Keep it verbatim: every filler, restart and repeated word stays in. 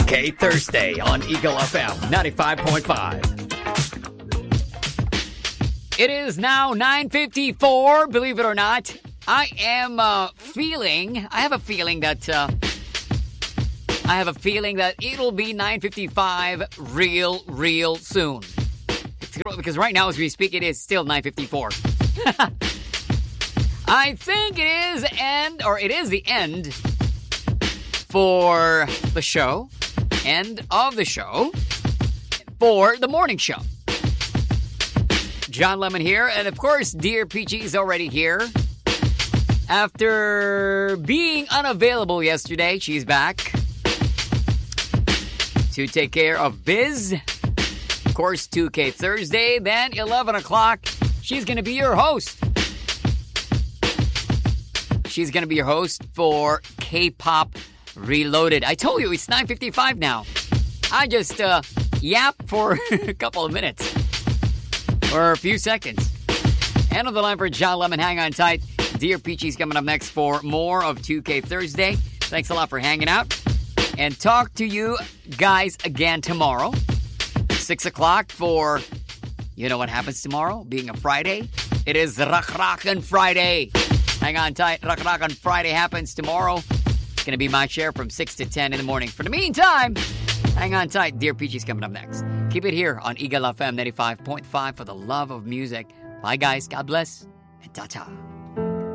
K Thursday on Eagle F M ninety-five point five. It is now nine fifty-four, believe it or not. I am uh, feeling, I have a feeling that, uh, I have a feeling that it'll be nine fifty-five real, real soon. Because right now as we speak, it is still nine fifty-four. I think it is end, or it is the end for the show, end of the show, for the morning show. John Lemon here, and of course, Dear Peachy is already here. After being unavailable yesterday, she's back to take care of biz. Of course, two K Thursday, then eleven o'clock, she's going to be your host. She's going to be your host for K-Pop Reloaded. I told you, it's nine fifty-five now. I just uh, yap for a couple of minutes. Or a few seconds. End of the line for John Lemon. Hang on tight. Dear Peachy's coming up next for more of two K Thursday. Thanks a lot for hanging out. And talk to you guys again tomorrow. six o'clock for, you know what happens tomorrow? Being a Friday. It is Rock Rockin' Friday. Hang on tight. Rock Rockin' Friday happens tomorrow. It's going to be my share from six to ten in the morning. For the meantime, hang on tight. Dear Peachy's coming up next. Keep it here on Eagle F M ninety-five point five for the love of music. Bye, guys. God bless. And ta-ta.